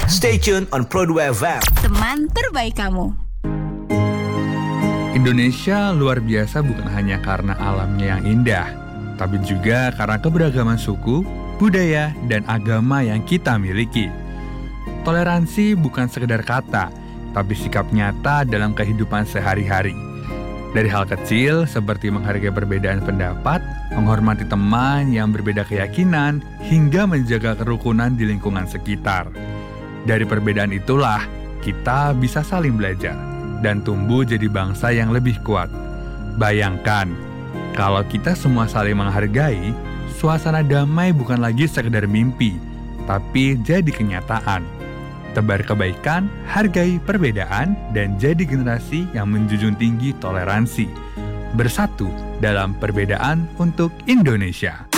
Stay tuned on Pro 2 FM. Teman terbaik kamu. Indonesia luar biasa bukan hanya karena alamnya yang indah, tapi juga karena keberagaman suku, budaya, dan agama yang kita miliki. Toleransi bukan sekedar kata, tapi sikap nyata dalam kehidupan sehari-hari. Dari hal kecil seperti menghargai perbedaan pendapat, menghormati teman yang berbeda keyakinan, hingga menjaga kerukunan di lingkungan sekitar. Dari perbedaan itulah kita bisa saling belajar dan tumbuh jadi bangsa yang lebih kuat. Bayangkan, kalau kita semua saling menghargai, suasana damai bukan lagi sekedar mimpi, tapi jadi kenyataan. Tebar kebaikan, hargai perbedaan, dan jadi generasi yang menjunjung tinggi toleransi. Bersatu dalam perbedaan untuk Indonesia.